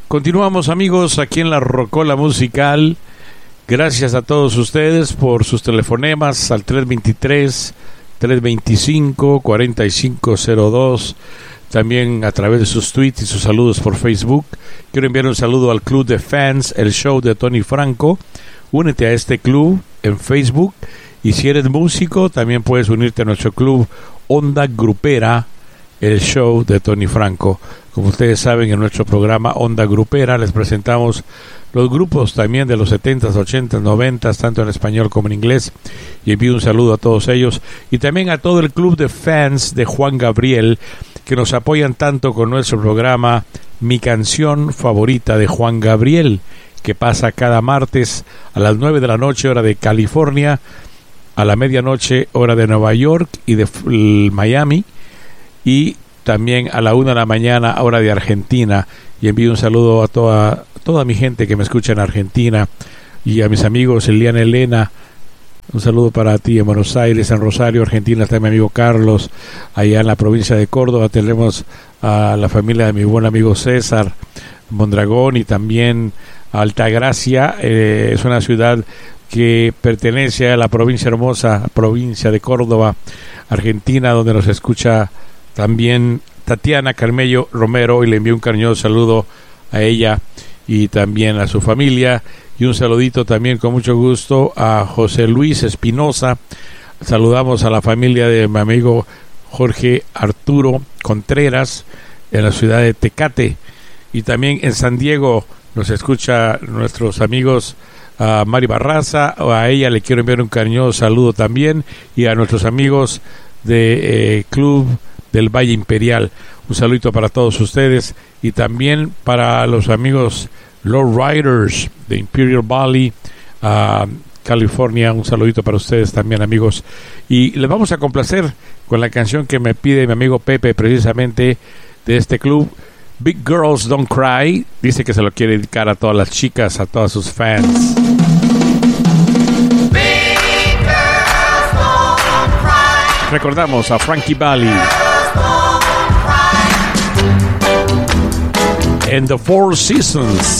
Continuamos, amigos, aquí en la Rocola Musical. Gracias a todos ustedes por sus telefonemas al 323-325-4502. También a través de sus tweets y sus saludos por Facebook. Quiero enviar un saludo al Club de Fans, el show de Tony Franco. Únete a este club en Facebook. Y si eres músico, también puedes unirte a nuestro club Onda Grupera, el show de Tony Franco. Como ustedes saben, en nuestro programa Onda Grupera les presentamos los grupos también de los 70s, 80s, 90s, tanto en español como en inglés. Y envío un saludo a todos ellos. Y también a todo el club de fans de Juan Gabriel, que nos apoyan tanto con nuestro programa Mi Canción Favorita de Juan Gabriel, que pasa cada martes a las 9 de la noche, hora de California, a la medianoche, hora de Nueva York y de Miami, y también a la 1 de la mañana, hora de Argentina. Y envío un saludo a toda mi gente que me escucha en Argentina, y a mis amigos Eliana, Elena. Un saludo para ti en Buenos Aires, en Rosario, Argentina. Está mi amigo Carlos. Allá en la provincia de Córdoba tenemos a la familia de mi buen amigo César Mondragón, y también a Altagracia. Es una ciudad que pertenece a la provincia hermosa, provincia de Córdoba, Argentina, donde nos escucha también Tatiana Carmello Romero, y le envío un cariñoso saludo a ella y también a su familia. Y un saludito también con mucho gusto a José Luis Espinosa. Saludamos a la familia de mi amigo Jorge Arturo Contreras en la ciudad de Tecate. Y también en San Diego nos escucha nuestros amigos a Mari Barraza. A ella le quiero enviar un cariñoso saludo también. Y a nuestros amigos de Club del Valle Imperial. Un saludito para todos ustedes. Y también para los amigos Lord Riders de Imperial Valley, California. Un saludito para ustedes también, amigos. Y les vamos a complacer con la canción que me pide mi amigo Pepe, precisamente de este club, Big Girls Don't Cry. Dice que se lo quiere dedicar a todas las chicas, a todas sus fans. Big girls don't cry. Recordamos a Frankie Valli and the Four Seasons.